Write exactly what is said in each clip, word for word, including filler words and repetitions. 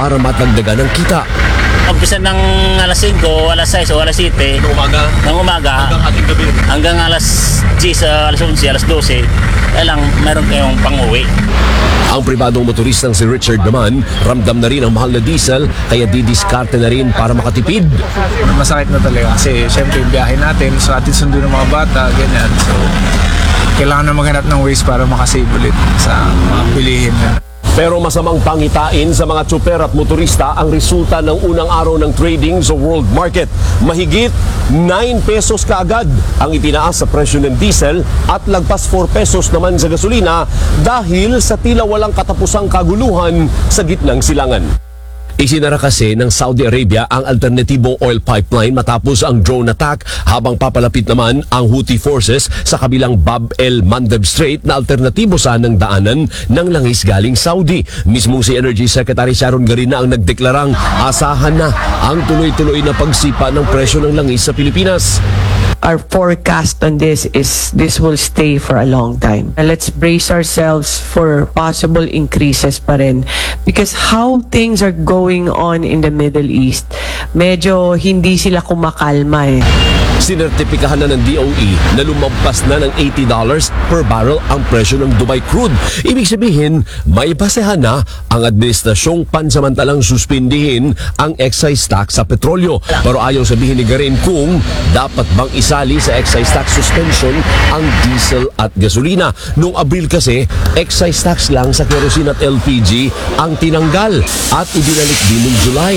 para matagdagan ng kita. Umpisa ng alas singko, alas sais o alas siyete Ng umaga ng umaga hanggang ating gabi. hanggang alas diyes, alas onse, alas dose, kaya lang meron kayong pang-uwi. Ang pribadong motoristang si Richard naman, ramdam na rin ang mahal na diesel kaya didiskarte na rin para makatipid. Masakit na talaga kasi syempre yung biyahe natin, so atin sundo ng mga bata, ganyan. So, kailangan na maghanap ng ways para makasave ulit sa mga bilihin na. Pero masamang pangitain sa mga tsuper at motorista ang resulta ng unang araw ng trading sa world market. Mahigit nine pesos kaagad ang itinaas sa presyo ng diesel at lagpas four pesos naman sa gasolina dahil sa tila walang katapusang kaguluhan sa gitnang silangan. Isinara kasi ng Saudi Arabia ang alternatibong oil pipeline matapos ang drone attack habang papalapit naman ang Houthi forces sa kabilang Bab el Mandeb Strait na alternatibo sanang daanan ng langis galing Saudi. Mismong si Energy Secretary Sharon Garina ang nagdeklarang asahan na ang tuloy-tuloy na pagsipa ng presyo ng langis sa Pilipinas. Our forecast on this is this will stay for a long time. And let's brace ourselves for possible increases pa rin. Because how things are going on in the Middle East, medyo hindi sila kumakalma eh. Sinertipikahan na ng D O E na lumampas na ng eighty dollars per barrel ang presyo ng Dubai crude. Ibig sabihin, may basehan na ang administrasyong pansamantalang suspindihin ang excise tax sa petrolyo. Pero ayaw sabihin ni Garin kung dapat bang isali sa excise tax suspension ang diesel at gasolina. Noong Abril kasi, excise tax lang sa kerosene at L P G ang tinanggal at ibinalik din noong July.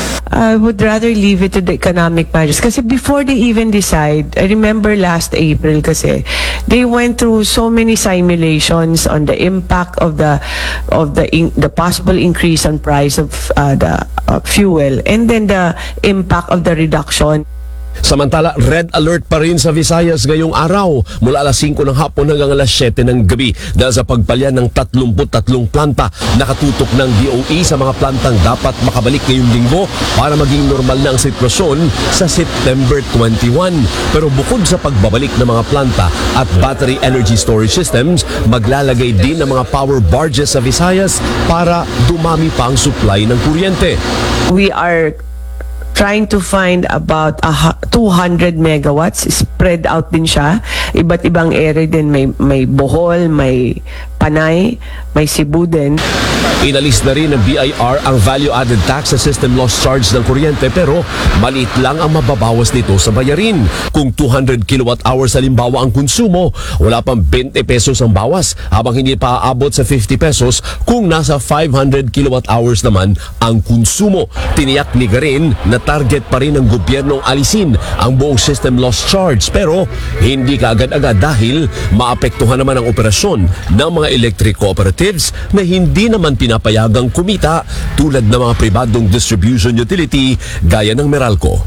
I would rather leave it to the economic managers. Kasi before they even decide, I remember last April kasi, they went through so many simulations on the impact of the of the in, the possible increase on price of uh, the uh, fuel and then the impact of the reduction. Samantala, red alert pa rin sa Visayas ngayong araw mula alas singko ng hapon hanggang alas siyete ng gabi dahil sa pagpalya ng thirty-three planta. Nakatutok ng D O E sa mga plantang dapat makabalik ngayong linggo para maging normal na ang sitwasyon sa September twenty-one. Pero bukod sa pagbabalik ng mga planta at battery energy storage systems, maglalagay din ng mga power barges sa Visayas para dumami pa ang supply ng kuryente. We are trying to find about a two hundred megawatts, spread out din siya, iba't ibang area din, may may Bohol, may Panay, may Cebu din. Inalis na rin ng B I R ang value-added tax sa system loss charge ng kuryente pero maliit lang ang mababawas nito sa bayarin. Kung two hundred kilowatt hours halimbawa ang konsumo, wala pang twenty pesos ang bawas habang hindi pa aabot sa fifty pesos kung nasa five hundred kilowatt hours naman ang konsumo. Tiniyak ni Garin na target pa rin ng gobyernong alisin ang buong system loss charge pero hindi kaagad-agad dahil maapektuhan naman ang operasyon ng mga electric cooperatives na hindi naman pinapayagang kumita tulad ng mga pribadong distribution utility gaya ng Meralco.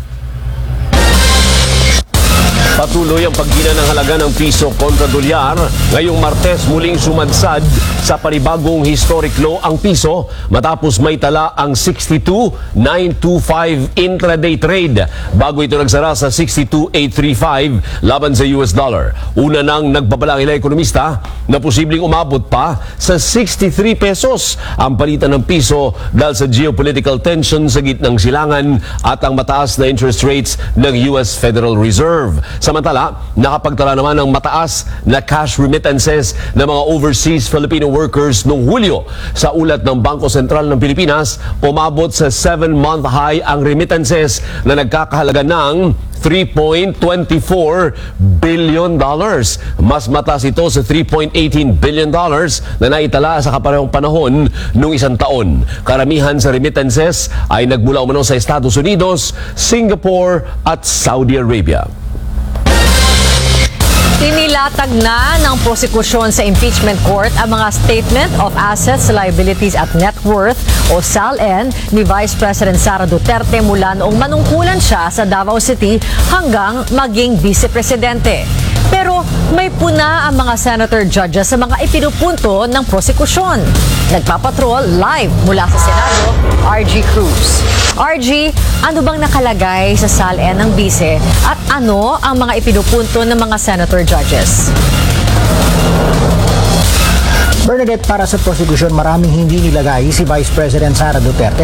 Patuloy ang paggina ng halaga ng piso kontra dolyar. Ngayong Martes muling sumadsad sa panibagong historic low ang piso matapos may tala ang sixty-two nine twenty-five intraday trade bago ito nagsara sa sixty-two eight thirty-five laban sa U S dollar. Una nang nagbabala ang ilang ekonomista na posibleng umabot pa sa sixty-three pesos ang palitan ng piso dahil sa geopolitical tension sa gitnang silangan at ang mataas na interest rates ng U S Federal Reserve. Samantala, nakapagtala naman ng mataas na cash remittances ng mga overseas Filipino workers noong Hulyo. Sa ulat ng Bangko Sentral ng Pilipinas, umabot sa seven-month high ang remittances na nagkakahalaga ng three point two four billion dollars. Mas mataas ito sa three point one eight billion dollars na naitala sa kaparehong panahon noong isang taon. Karamihan sa remittances ay nagmula umano sa Estados Unidos, Singapore at Saudi Arabia. Inilatag na ng prosekusyon sa impeachment court ang mga Statement of Assets, Liabilities at Net Worth o S A L N ni Vice President Sara Duterte mula noong manungkulan siya sa Davao City hanggang maging vice-presidente. Pero may puna ang mga senator judges sa mga ipinupunto ng prosekusyon. Nagpapatrol live mula sa Senado, R G Cruz. R G, ano bang nakalagay sa S A L N ng bise at ano ang mga ipinupunto ng mga senator judges? Bernadette, para sa prosekusyon, maraming hindi nilagay si Vice President Sara Duterte